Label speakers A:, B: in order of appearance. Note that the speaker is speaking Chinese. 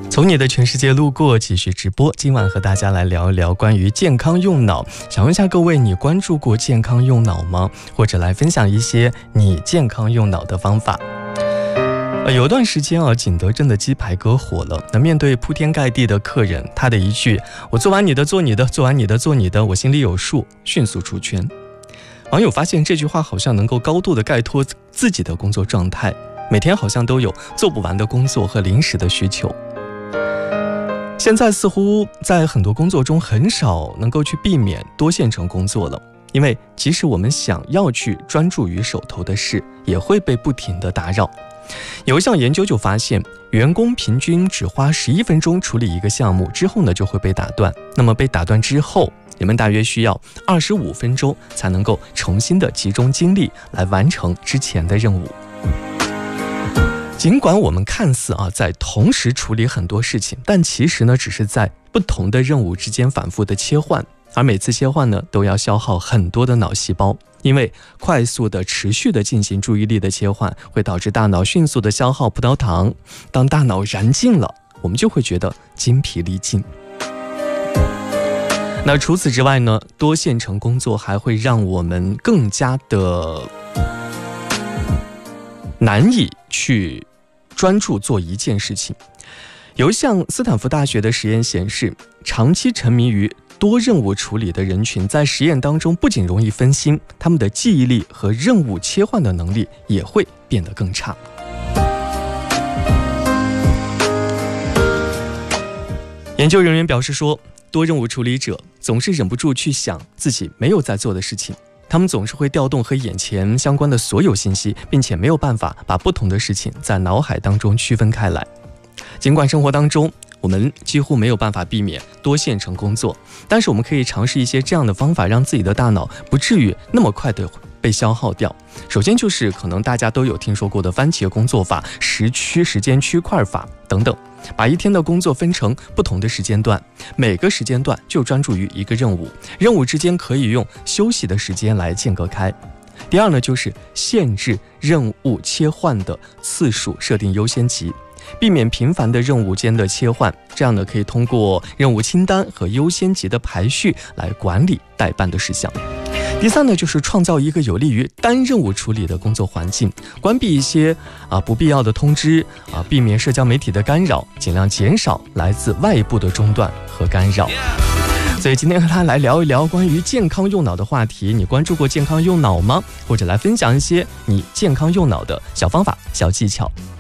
A: 从你的全世界路过继续直播，今晚和大家来聊一聊关于健康用脑。想问一下各位，你关注过健康用脑吗？或者来分享一些你健康用脑的方法。有段时间景德镇的鸡排哥火了。那面对铺天盖地的客人，他的一句“我做完你的做你的，做完你的做你的，我心里有数”，迅速出圈。网友发现这句话好像能够高度的概括自己的工作状态，每天好像都有做不完的工作和临时的需求。现在似乎在很多工作中很少能够去避免多线程工作了，因为即使我们想要去专注于手头的事，也会被不停的打扰。有一项研究就发现，员工平均只花11分钟处理一个项目之后呢，就会被打断。那么被打断之后，人们大约需要25分钟才能够重新的集中精力来完成之前的任务。尽管我们看似在同时处理很多事情，但其实呢，只是在不同的任务之间反复的切换，而每次切换呢，都要消耗很多的脑细胞。因为快速的持续的进行注意力的切换，会导致大脑迅速的消耗葡萄糖。当大脑燃尽了，我们就会觉得精疲力尽。那除此之外呢，多线程工作还会让我们更加的难以去专注做一件事情。有一项斯坦福大学的实验显示，长期沉迷于多任务处理的人群，在实验当中不仅容易分心，他们的记忆力和任务切换的能力也会变得更差。研究人员表示说，多任务处理者总是忍不住去想自己没有在做的事情，他们总是会调动和眼前相关的所有信息，并且没有办法把不同的事情在脑海当中区分开来。尽管生活当中我们几乎没有办法避免多线程工作，但是我们可以尝试一些这样的方法，让自己的大脑不至于那么快的被消耗掉。首先就是可能大家都有听说过的番茄工作法、时间区块法等等，把一天的工作分成不同的时间段，每个时间段就专注于一个任务，任务之间可以用休息的时间来间隔开。第二呢，就是限制任务切换的次数，设定优先级，避免频繁的任务间的切换，这样呢可以通过任务清单和优先级的排序来管理待办的事项。第三呢，就是创造一个有利于单任务处理的工作环境，关闭一些不必要的通知避免社交媒体的干扰，尽量减少来自外部的中断和干扰。所以今天和他来聊一聊关于健康用脑的话题。你关注过健康用脑吗？或者来分享一些你健康用脑的小方法、小技巧。